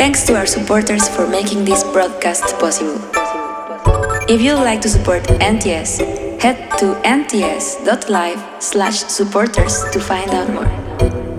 Thanks to our supporters for making this broadcast possible. If you'd like to support NTS, head to nts.live/supporters to find out more.